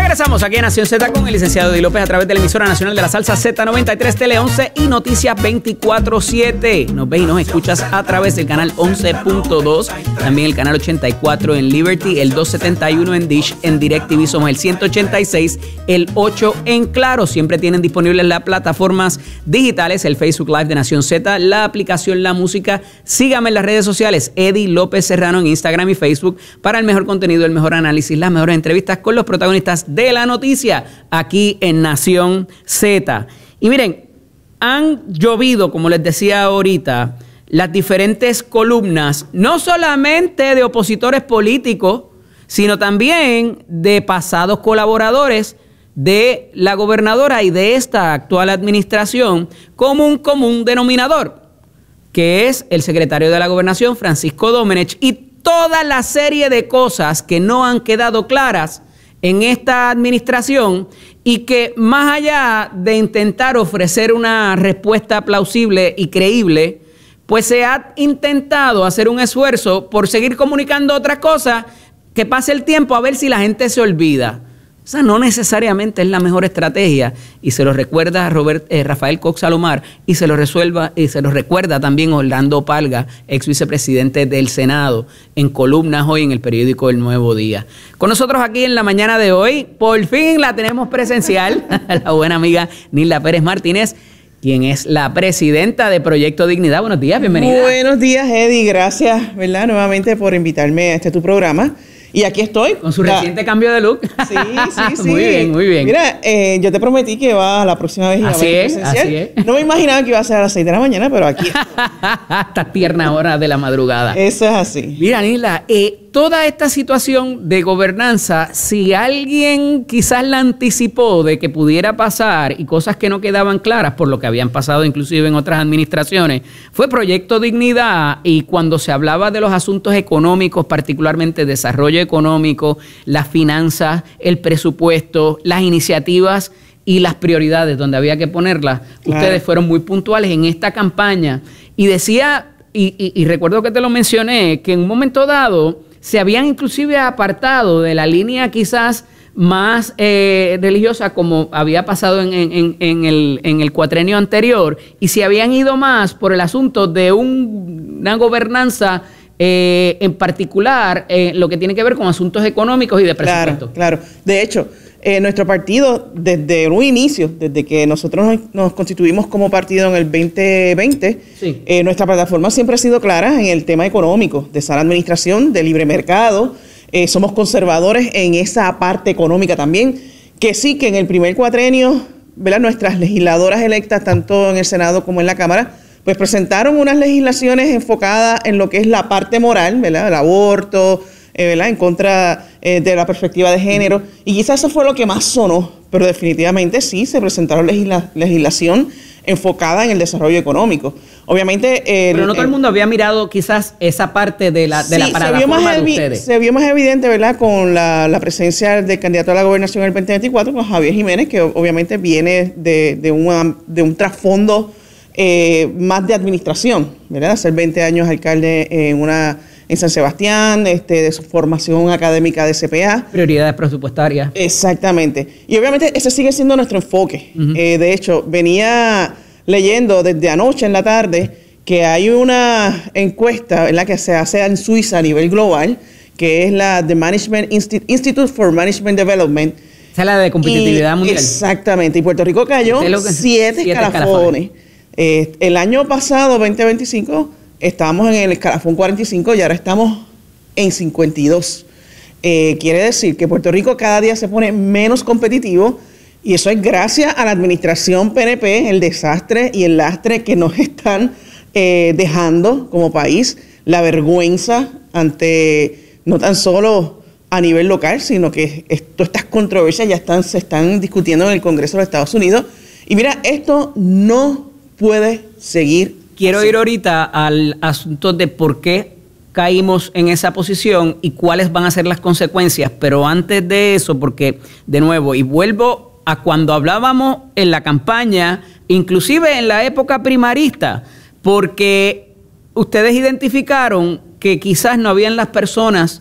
Regresamos aquí en Nación Z con el licenciado Eddie López a través de la emisora nacional de la salsa Z93, Tele 11 y Noticias 24/7. Nos ves y nos escuchas a través del canal 11.2, también el canal 84 en Liberty, el 271 en Dish, en DirecTV somos el 186, el 8 en Claro. Siempre tienen disponibles las plataformas digitales, el Facebook Live de Nación Z, la aplicación La Música. Sígame en las redes sociales, Eddie López Serrano en Instagram y Facebook para el mejor contenido, el mejor análisis, las mejores entrevistas con los protagonistas de la noticia aquí en Nación Z. Y miren, han llovido, como les decía ahorita, las diferentes columnas, no solamente de opositores políticos, sino también de pasados colaboradores de la gobernadora y de esta actual administración, como un común denominador, que es el secretario de la Gobernación, Francisco Domenech, y toda la serie de cosas que no han quedado claras en esta administración y que más allá de intentar ofrecer una respuesta plausible y creíble, pues se ha intentado hacer un esfuerzo por seguir comunicando otras cosas, que pase el tiempo a ver si la gente se olvida. O sea, no necesariamente es la mejor estrategia, y se lo recuerda Rafael Cox Salomar, y se lo recuerda también Orlando Palga, ex vicepresidente del Senado, en columnas hoy en el periódico El Nuevo Día. Con nosotros aquí en la mañana de hoy, por fin la tenemos presencial, la buena amiga Nilda Pérez Martínez, quien es la presidenta de Proyecto Dignidad. Buenos días, bienvenida. Buenos días, Eddie. Gracias, ¿verdad?, nuevamente por invitarme a tu programa. Y aquí estoy. Con su reciente cambio de look. Sí, sí, sí. Muy bien, muy bien. Mira, yo te prometí que iba la próxima vez. Así es, así es. No me imaginaba que iba a ser a las 6 de la mañana, pero aquí Esta tierna hora de la madrugada. Eso es así. Mira, Nila, toda esta situación de gobernanza, si alguien quizás la anticipó de que pudiera pasar y cosas que no quedaban claras por lo que habían pasado inclusive en otras administraciones, fue Proyecto Dignidad. Y cuando se hablaba de los asuntos económicos, particularmente desarrollo económico, las finanzas, el presupuesto, las iniciativas y las prioridades donde había que ponerlas, claro, ustedes fueron muy puntuales en esta campaña. Y decía, y recuerdo que te lo mencioné, que en un momento dado se habían inclusive apartado de la línea quizás más religiosa, como había pasado en el cuatrenio anterior, y se habían ido más por el asunto de una gobernanza en particular, lo que tiene que ver con asuntos económicos y de presupuesto. Claro, claro. De hecho, nuestro partido, desde un inicio, desde que nosotros nos constituimos como partido en el 2020, sí, nuestra plataforma siempre ha sido clara en el tema económico, de sana administración, de libre mercado. Somos conservadores en esa parte económica también, que sí, que en el primer cuatrenio, ¿verdad?, nuestras legisladoras electas, tanto en el Senado como en la Cámara, pues presentaron unas legislaciones enfocadas en lo que es la parte moral, ¿verdad?, el aborto, ¿verdad?, en contra de la perspectiva de género, y quizás eso fue lo que más sonó, pero definitivamente sí se presentaron legislación enfocada en el desarrollo económico. Obviamente... pero no todo el mundo había mirado quizás esa parte de la plataforma de ustedes. Se vio más evidente, ¿verdad?, con la presencia del candidato a la gobernación en el 2024, con Javier Jiménez, que obviamente viene de un trasfondo más de administración, ¿verdad?, hacer 20 años alcalde en San Sebastián, de su formación académica de CPA. Prioridades presupuestarias. Exactamente. Y obviamente ese sigue siendo nuestro enfoque. De hecho, venía leyendo desde anoche en la tarde que hay una encuesta, ¿verdad?, que se hace en Suiza a nivel global, que es la The Management Institute for Management Development. Esa es la de competitividad mundial. Exactamente. Y Puerto Rico cayó 7 escalafones. El año pasado, 2025, estábamos en el escalafón 45 y ahora estamos en 52. Quiere decir que Puerto Rico cada día se pone menos competitivo, y eso es gracias a la administración PNP, el desastre y el lastre que nos están dejando como país, la vergüenza ante no tan solo a nivel local, sino que todas estas controversias ya se están discutiendo en el Congreso de los Estados Unidos. Y mira, esto no puede seguir. Quiero ir ahorita al asunto de por qué caímos en esa posición y cuáles van a ser las consecuencias, pero antes de eso, porque de nuevo, y vuelvo a cuando hablábamos en la campaña, inclusive en la época primarista, porque ustedes identificaron que quizás no habían las personas